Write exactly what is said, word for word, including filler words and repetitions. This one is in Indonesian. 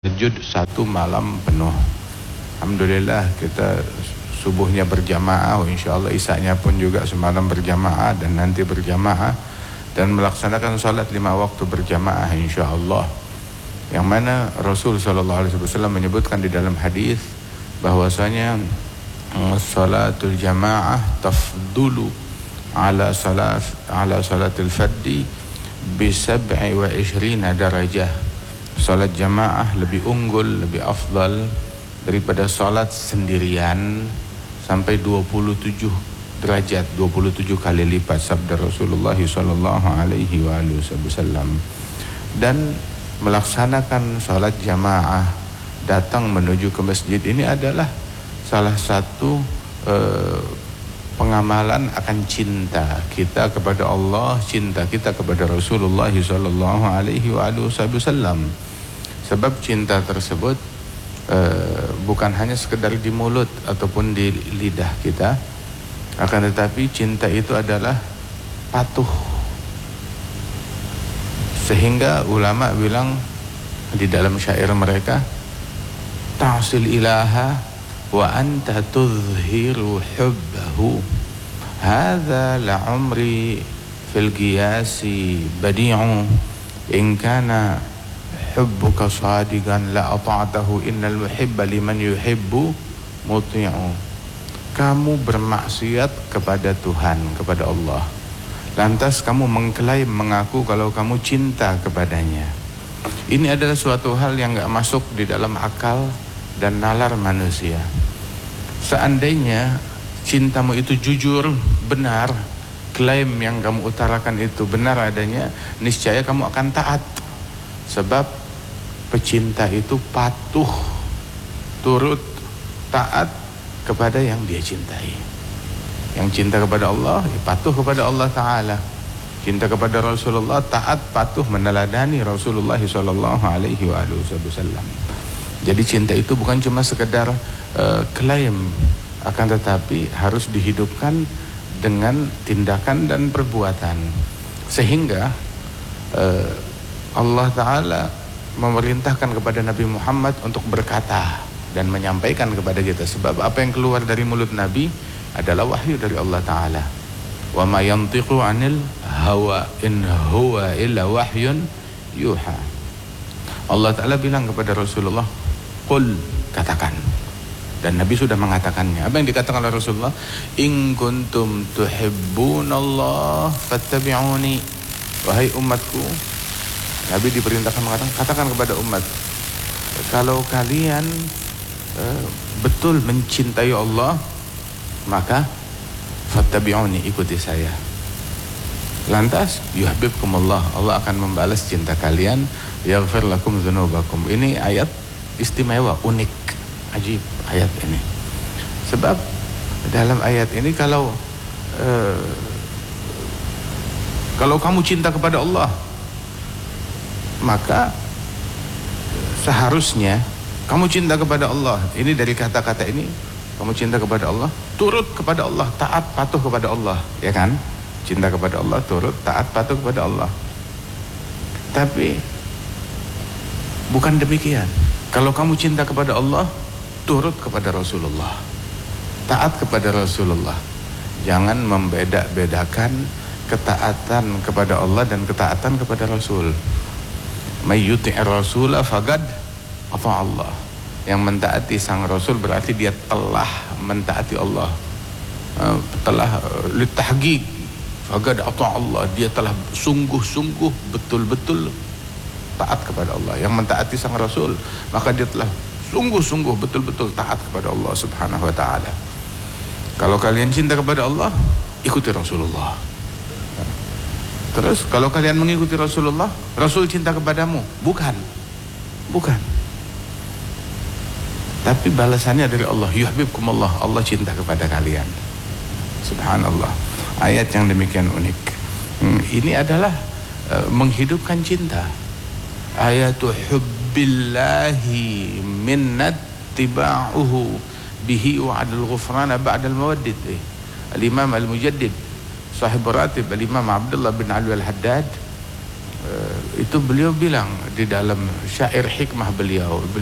tahajud satu malam penuh. Alhamdulillah kita subuhnya berjamaah, insyaallah isanya pun juga semalam berjamaah dan nanti berjamaah, dan melaksanakan salat lima waktu berjamaah insyaallah. Yang mana Rasul sallallahu alaihi wasallam menyebutkan di dalam hadis bahwasanya salatul jamaah tafdulu ala salat ala salatil fardhi bi sab'i wa ishrina darajah. Salat jamaah lebih unggul, lebih afdal daripada salat sendirian sampai dua puluh tujuh derajat, dua puluh tujuh kali lipat, sabda Rasulullah sallallahu alaihi wasallam. Dan melaksanakan salat jamaah, datang menuju ke masjid, ini adalah salah satu eh, pengamalan akan cinta kita kepada Allah, cinta kita kepada Rasulullah sallallahu alaihi wasallam. Sebab cinta tersebut uh, bukan hanya sekedar di mulut ataupun di lidah kita, akan tetapi cinta itu adalah patuh. Sehingga ulama bilang di dalam syair mereka, ta'sil ilaha wa anta tuzhiru hubbahu, hadza la'umri fil qiyasi badi'u, in kana hubbuka sadiqan la ata'tahu, innal muhibba liman yuhibbu muti'u. Kamu bermaksiat kepada Tuhan, kepada Allah, lantas kamu mengklaim, mengaku kalau kamu cinta kepadanya. Ini adalah suatu hal yang gak masuk di dalam akal dan nalar manusia. Seandainya cintamu itu jujur, benar, klaim yang kamu utarakan itu benar adanya, niscaya kamu akan taat. Sebab pecinta itu patuh, turut, taat kepada yang dia cintai. Yang cinta kepada Allah, ya patuh kepada Allah Ta'ala. Cinta kepada Rasulullah, taat, patuh, meneladani Rasulullah sallallahu alaihi wasallam. Jadi cinta itu bukan cuma sekedar uh, klaim, akan tetapi harus dihidupkan dengan tindakan dan perbuatan. Sehingga uh, Allah Ta'ala memerintahkan kepada Nabi Muhammad untuk berkata dan menyampaikan kepada kita. Sebab apa yang keluar dari mulut Nabi adalah wahyu dari Allah Ta'ala. Wa ma yantiqu anil hawa in huwa illa wahyun yuha. Allah Ta'ala bilang kepada Rasulullah, qul, katakan. Dan Nabi sudah mengatakannya. Apa yang dikatakan oleh Rasulullah? In kuntum tuhibbunallah fattabi'uni. Wahai umatku, Nabi diperintahkan mengatakan, katakan kepada umat, kalau kalian uh, betul mencintai Allah, maka fattabi'uni, ikuti saya. Lantas yuhibbukumullah, Allah akan membalas cinta kalian, yaghfir lakum dzunubakum. Ini ayat istimewa, unik, ajib ayat ini. Sebab dalam ayat ini kalau uh, kalau kamu cinta kepada Allah, maka seharusnya kamu cinta kepada Allah. Ini dari kata-kata ini, kamu cinta kepada Allah, turut kepada Allah, taat, patuh kepada Allah, ya kan? Cinta kepada Allah, turut, taat, patuh kepada Allah. Tapi bukan demikian. Kalau kamu cinta kepada Allah, turut kepada Rasulullah, taat kepada Rasulullah. Jangan membeda-bedakan ketaatan kepada Allah dan ketaatan kepada Rasul. May yuti'ir rasula faqad ata Allah. Yang mentaati sang Rasul berarti dia telah mentaati Allah, uh, telah litahqiq, faqad ata Allah, dia telah sungguh-sungguh betul-betul taat kepada Allah. Yang mentaati sang Rasul, maka dia telah sungguh-sungguh betul-betul taat kepada Allah Subhanahu wa taala. Kalau kalian cinta kepada Allah, ikuti Rasulullah. Terus kalau kalian mengikuti Rasulullah, Rasul cinta kepadamu? Bukan, bukan. Tapi balasannya dari Allah, yuhibbukumullah, Allah cinta kepada kalian. Subhanallah, ayat yang demikian unik. Hmm, ini adalah uh, menghidupkan cinta. Ayatu hubbillahi minnat tiba'uhu bihi wa'adul ghufrana ba'dal mawaddid. Al-Imam Al-Mujaddid Sahib Ratib Al-Imam Abdullah bin Ali Al-Haddad uh, itu beliau bilang di dalam syair hikmah beliau